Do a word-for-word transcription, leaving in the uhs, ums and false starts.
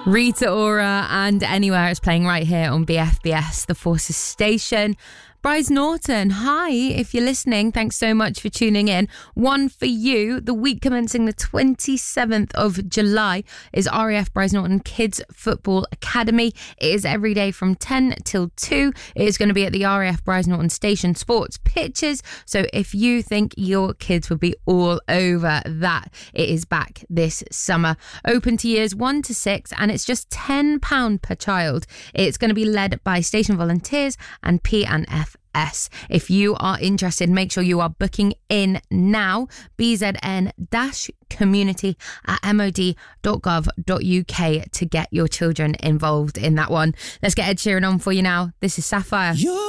Rita Ora and Anywhere is playing right here on B F B S, the Forces station. Bryce Norton, hi, if you're listening, thanks so much for tuning in. One for you, the week commencing the twenty-seventh of July is R A F Bryce Norton Kids Football Academy. It is every day from ten till two. It is going to be at the R A F Bryce Norton Station Sports pitches. So if you think your kids would be all over that, it is back this summer. Open to years one to six, and it's just ten pounds per child. It's going to be led by station volunteers and P and F S. If you are interested, make sure you are booking in now. B Z N community at mod dot gov dot uk to get your children involved in that one. Let's get Ed Sheeran on for you now. This is Sapphire. You're